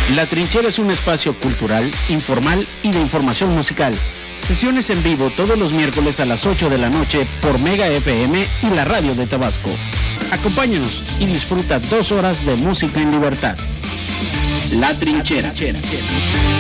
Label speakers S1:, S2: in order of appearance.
S1: La Trinchera es un espacio cultural, informal y de información musical. Sesiones en vivo todos los miércoles a las 8 de la noche por Mega FM y la radio de Tabasco. Acompáñanos y disfruta 2 horas de música en libertad. La Trinchera.